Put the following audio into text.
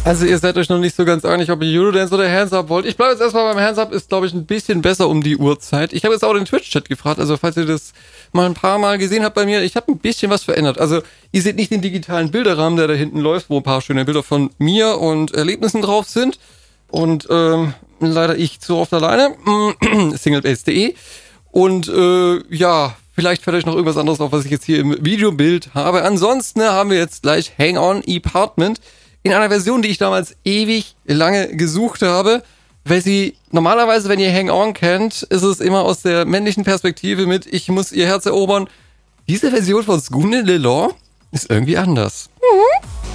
Also ihr seid euch noch nicht so ganz einig, ob ihr Eurodance oder Hands Up wollt. Ich bleibe jetzt erstmal beim Hands Up, ist glaube ich ein bisschen besser um die Uhrzeit. Ich habe jetzt auch den Twitch-Chat gefragt, also falls ihr das mal ein paar Mal gesehen habt bei mir, ich habe ein bisschen was verändert. Also ihr seht nicht den digitalen Bilderrahmen, der da hinten läuft, wo ein paar schöne Bilder von mir und Erlebnissen drauf sind. Und leider ich zu oft alleine. Singlebase.de. Und ja, vielleicht fällt euch noch irgendwas anderes auf, was ich jetzt hier im Videobild habe. Ansonsten haben wir jetzt gleich Hang On Apartment in einer Version, die ich damals ewig lange gesucht habe, weil sie normalerweise, wenn ihr Hang On kennt, ist es immer aus der männlichen Perspektive mit ich muss ihr Herz erobern. Diese Version von Skune Lelor ist irgendwie anders. Mhm.